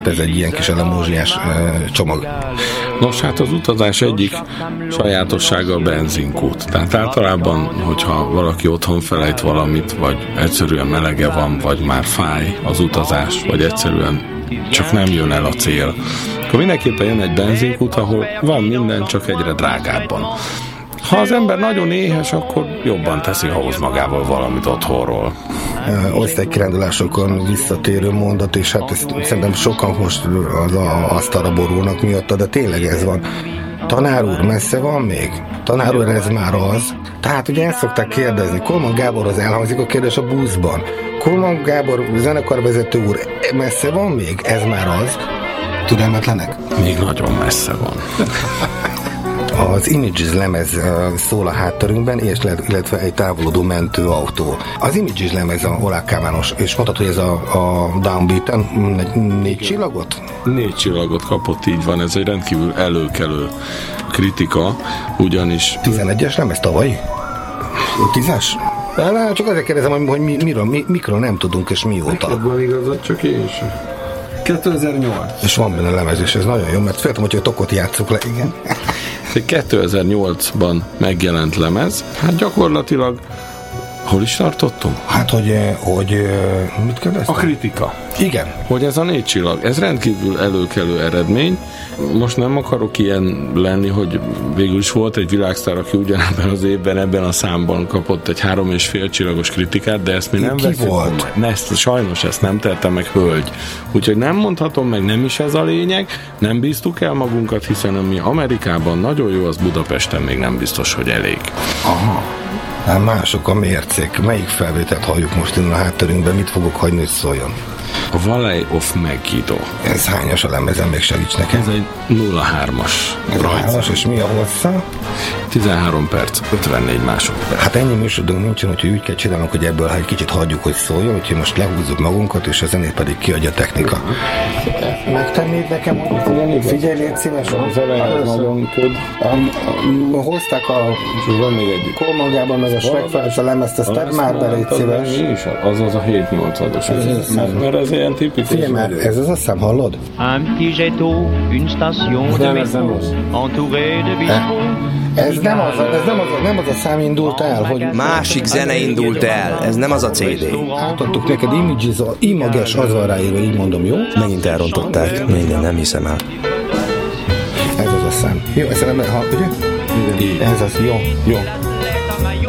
Ez egy ilyen kis elemózsiás csomag. Nos, hát az utazás egyik sajátossága a benzinkút. Tehát általában, hogyha valaki otthon felejt valamit, vagy egyszerűen melege van, vagy már fáj az utazás, vagy egyszerűen csak nem jön el a cél, akkor mindenképpen jön egy benzinkút, ahol van minden, csak egyre drágábban. Ha az ember nagyon éhes, akkor jobban teszi, ha hoz magával valamit otthonról. Osztálykirándulásokon visszatérő mondat, és hát ezt szerintem sokan most az asztalra borulnak miatta, de tényleg ez van. Tanár úr, messze van még? Tanár úr, ez már az. Tehát ugye ezt szokták kérdezni. Kolman Gáborhoz elhangzik a kérdés a buszban. Kolman Gábor, zenekarvezető úr, messze van még? Ez már az. Türelmetlenek? Még nagyon messze van. Az Images lemez szól a hátterünkben, illetve egy távolodó mentőautó. Az Images lemez a Oláh Kálmános, és mondtad, hogy ez a Downbeat-en 4 csillagot? 4 csillagot kapott, így van, ez egy rendkívül előkelő kritika, ugyanis... 11-es lemez tavalyi? 10-es? Csak azért kérdezem, hogy mikről nem tudunk, és mióta. Ebben igazad, csak én sem. 2008. És van benne lemez, és ez nagyon jó, mert féltem, hogy a tokot játsszuk le, igen. 2008-ban megjelent lemez, hát gyakorlatilag hol is tartottunk? Hát, hogy mit kérdeztem? A kritika. Igen. Hogy ez a 4 csillag, ez rendkívül előkelő eredmény. Most nem akarok ilyen lenni, hogy végül is volt egy világsztár, aki ugyanebben az évben, ebben a számban kapott egy 3,5 csillagos kritikát, de ezt mi nem veszünk komolyan. Sajnos ezt nem tette meg hölgy. Úgyhogy nem mondhatom meg, nem is ez a lényeg, nem bíztuk el magunkat, hiszen ami Amerikában nagyon jó, az Budapesten még nem biztos, hogy elég. Aha. Hát mások a mércék. Melyik felvételt halljuk most innen a hátterünkben? Mit fogok hagyni, hogy szóljon? A Valley of Megiddo. Ez hányas a lemezen? Még segíts nekem. Ez egy 03-as rajz. És mi a hossza? 13 perc, 54 másodperc. Hát ennyi műsorodunk nincsen, úgyhogy úgy kell csinálnunk, hogy ebből egy kicsit hagyjuk, hogy szóljon, úgyhogy most lehúzzuk magunkat, és a zenét pedig kiadja a technika. Megtennéd nekem, hogy figyelj, légy szíves, az elején nagyon köd. Hozták a Kolmangában meg a Svegfel, és a lemezt, ezt tedd már be, légy szíves. Az a 7-8-as. Mert ez ilyen tipikus. Figyelj már, ez az azt szám, hallod? Un petit jet d'eau, une station de métro, entouré de bistrots. Ez nem az a szám indult el, hogy... Másik zene indult el, ez nem az a CD. Átadtuk neked Images, az van ráírva, így mondom, jó? Megint elrontották, nem hiszem el. Ez az a szám. Jó, ezt nem, ugye? Igen. Ez az, jó.